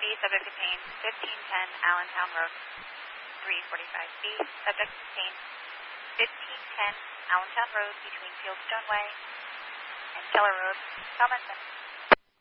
subject detained 1510 Allentown Road, 345B. Subject detained 1510 Allentown Road between Fieldstone Way and Keller Road, Falmouth.